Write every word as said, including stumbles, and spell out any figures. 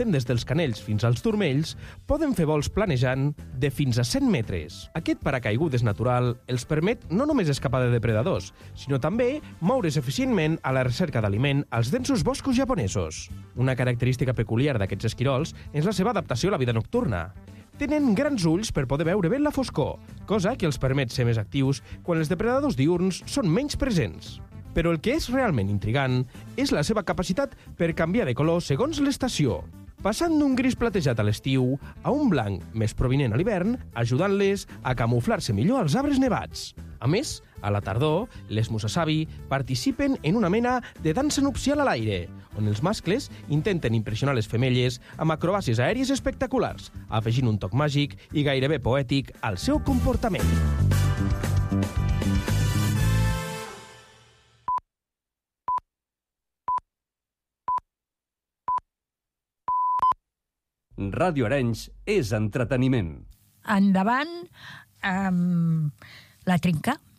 Des dels canells fins als turmells, poden fer vols planejant de fins a cent metres. Aquest paracaigudes natural els permet no només escapar de depredadors, sinó també moure's eficientment a la recerca d'aliment als densos boscos japonesos. Una característica peculiar d'aquests esquirols és la seva adaptació a la vida nocturna. Tenen grans ulls per poder veure bé la foscor, cosa que els permet ser més actius quan els depredadors diürns són menys presents. Però el que és realment intrigant és la seva capacitat per canviar de color segons l'estació, passant d'un gris platejat a l'estiu a un blanc més provinent a l'hivern, ajudant-les a camuflar-se millor als arbres nevats. A més, a la tardor, les musasabi participen en una mena de dansa nupcial a l'aire, on els mascles intenten impressionar les femelles amb acrobàcies aèries espectaculars, afegint un toc màgic i gairebé poètic al seu comportament. Ràdio Arenys és entreteniment. Endavant amb la trinca.